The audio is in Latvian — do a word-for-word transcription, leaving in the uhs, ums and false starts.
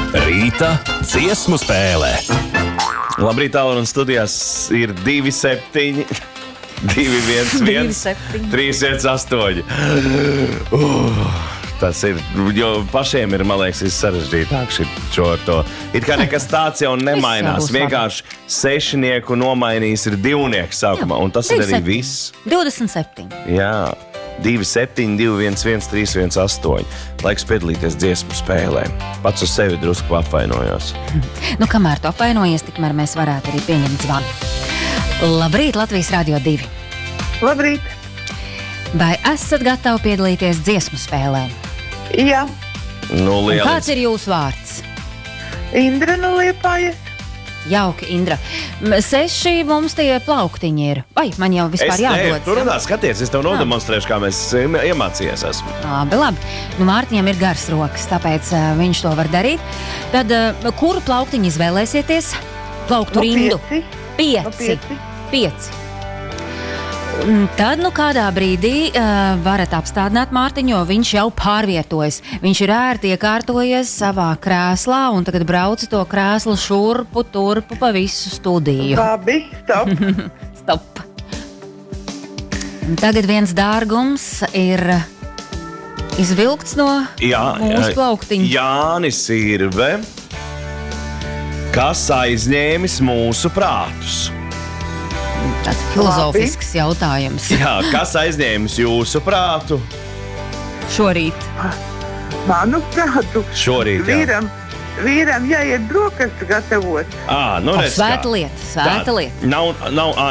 Rīta dziesmu spēlē. Labrīt, Aura, un studijās ir divi septiņi, divi viens viens, trīs viens astoņi. Uh, tas ir, jo pašiem ir, man liekas, sarežģītāk šo ar to. It kā nekas tāds jau nemainās. Vienkārši sešinieku nomainījis ir divnieks sākumā, un tas ir arī viss. divdesmit septiņi. Jā. divi septiņi, divi viens viens, trīs viens astoņi. Laiks piedalīties dziesmu spēlē. Pats uz sevi drusku apvainojos. Nu, kamēr tu apvainojies, tikmēr mēs varētu arī pieņemt zvanu. Labrīt, Latvijas Radio divi. Labrīt. Vai esat gatavi piedalīties dziesmu spēlē? Jā. Nu, lieliski. Kāds ir jūsu vārds? Indra no Liepājas. Jauki, Indra. Seši mums tie plauktiņi ir. Vai, man jau vispār jādod? Es, tu runā, skaties, es tev nodemonstrēšu, kā mēs iemācījies esmu. Labi, labi. Nu, Mārtiņam ir gars rokas, tāpēc uh, viņš to var darīt. Tad, uh, kuru plauktiņu izvēlēsieties? Plauktu No rindu? pieci. Pieci. No pieci. Pieci. Un tad, nu, kādā brīdī uh, varat apstādināt Mārtiņu, jo viņš jau pārvietojas. Viņš ir ērti iekārtojies savā krēslā un tagad brauca to krēslu šurpu, turpu pa visu studiju. Labi, stop. Stop. Un tagad viens dārgums ir izvilkts no Jā, mūsu plauktiņa. Jānis Irve, kas aizņēmis mūsu prātus? Tāds filozofisks jautājums. Jā, kas aizņēmis jūsu prātu? Šorīt. Manu prātu. Šorīt, jā. Vīram, vīram jāiet brokastu gatavot. Ā, nu redz kā. Svēta lieta, svēta lieta. Nav, nav